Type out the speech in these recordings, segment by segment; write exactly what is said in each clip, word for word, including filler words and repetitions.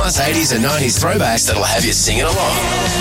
plus eighties and nineties throwbacks that'll have you singing along.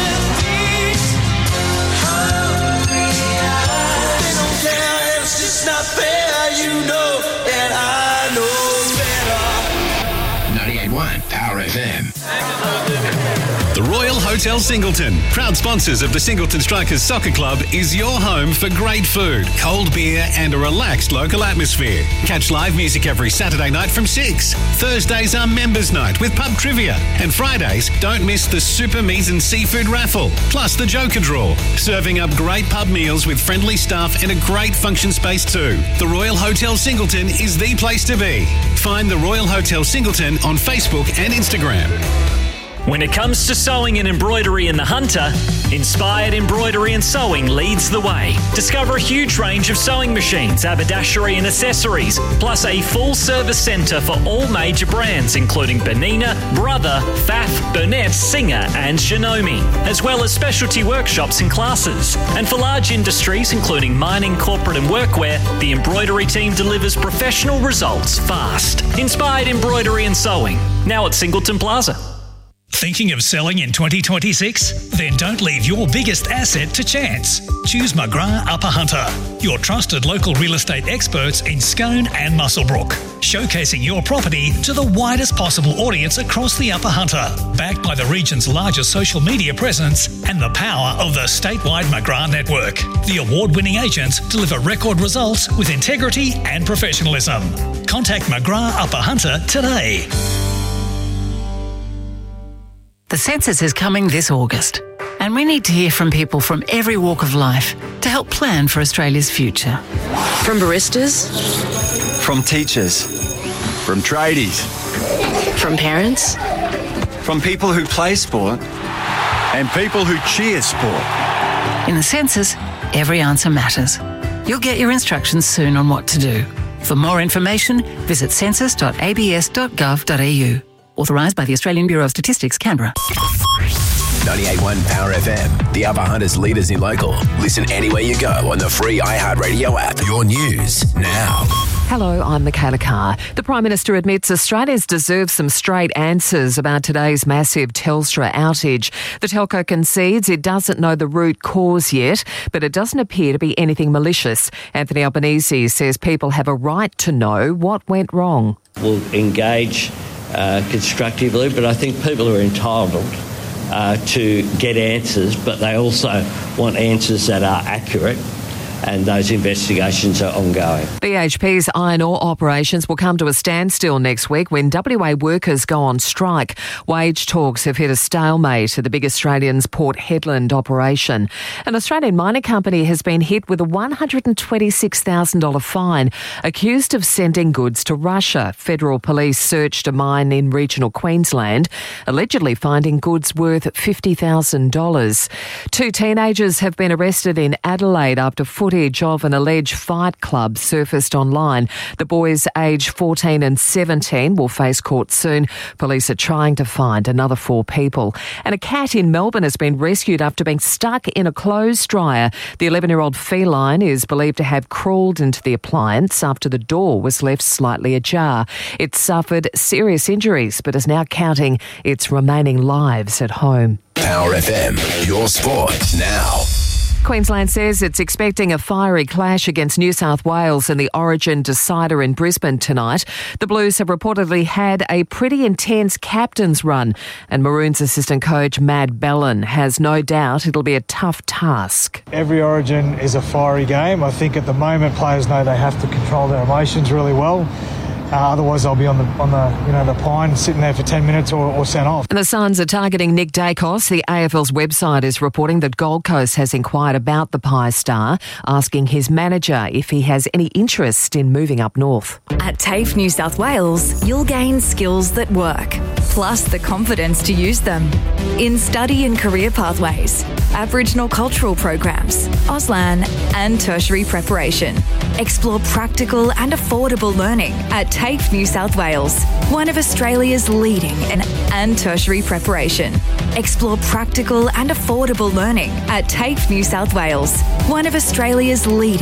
It's just not fair, you know that I know better. ninety-eight point one Power F M. The Royal Hotel Singleton, proud sponsors of the Singleton Strikers Soccer Club, is your home for great food, cold beer and a relaxed local atmosphere. Catch live music every Saturday night from six. Thursdays are members' night with pub trivia. And Fridays, don't miss the Super Meat and Seafood raffle, plus the Joker Draw. Serving up great pub meals with friendly staff and a great function space too. The Royal Hotel Singleton is the place to be. Find the Royal Hotel Singleton on Facebook and Instagram. When it comes to sewing and embroidery in the Hunter, Inspired Embroidery and Sewing leads the way. Discover a huge range of sewing machines, haberdashery and accessories, plus a full-service centre for all major brands including Bernina, Brother, Pfaff, Burnett, Singer and Shinomi, as well as specialty workshops and classes. And for large industries including mining, corporate and workwear, the embroidery team delivers professional results fast. Inspired Embroidery and Sewing, now at Singleton Plaza. Thinking of selling in twenty twenty-six? Then don't leave your biggest asset to chance. Choose McGrath Upper Hunter, your trusted local real estate experts in Scone and Muswellbrook, showcasing your property to the widest possible audience across the Upper Hunter, backed by the region's largest social media presence and the power of the statewide McGrath network. The award-winning agents deliver record results with integrity and professionalism. Contact McGrath Upper Hunter today. The census is coming this August, and we need to hear from people from every walk of life to help plan for Australia's future. From baristas, from teachers, from tradies, from parents, from people who play sport, and people who cheer sport. In the census, every answer matters. You'll get your instructions soon on what to do. For more information, visit census dot a b s dot gov dot a u. Authorised by the Australian Bureau of Statistics, Canberra. ninety-eight point one Power F M, the Upper Hunter's leaders in local. Listen anywhere you go on the free iHeartRadio app. Your news now. Hello, I'm Michaela Carr. The Prime Minister admits Australians deserve some straight answers about today's massive Telstra outage. The telco concedes it doesn't know the root cause yet, but it doesn't appear to be anything malicious. Anthony Albanese says people have a right to know what went wrong. We'll engage uh, constructively, but I think people are entitled uh, to get answers, but they also want answers that are accurate. And those investigations are ongoing. B H P's iron ore operations will come to a standstill next week when W A workers go on strike. Wage talks have hit a stalemate at the big Australian's Port Hedland operation. An Australian mining company has been hit with a one hundred twenty-six thousand dollars fine, accused of sending goods to Russia. Federal police searched a mine in regional Queensland, allegedly finding goods worth fifty thousand dollars. Two teenagers have been arrested in Adelaide after footage of an alleged fight club surfaced online. The boys aged fourteen and seventeen will face court soon. Police are trying to find another four people. And a cat in Melbourne has been rescued after being stuck in a clothes dryer. The eleven-year-old feline is believed to have crawled into the appliance after the door was left slightly ajar. It suffered serious injuries but is now counting its remaining lives at home. Power F M, your sport now. Queensland says it's expecting a fiery clash against New South Wales in the Origin decider in Brisbane tonight. The Blues have reportedly had a pretty intense captain's run, and Maroons assistant coach Mad Bellin has no doubt it'll be a tough task. Every Origin is a fiery game. I think at the moment players know they have to control their emotions really well. Uh, otherwise, they'll be on the on the you know the pine, sitting there for ten minutes or, or sent off. And the Suns are targeting Nick Dacos. The A F L's website is reporting that Gold Coast has inquired about the Pie star, asking his manager if he has any interest in moving up north. At TAFE New South Wales, you'll gain skills that work, plus the confidence to use them. In study and career pathways, Aboriginal cultural programs, Auslan and tertiary preparation. Explore practical and affordable learning at TAFE New South Wales, one of Australia's leading in and tertiary preparation. Explore practical and affordable learning at TAFE New South Wales, one of Australia's leading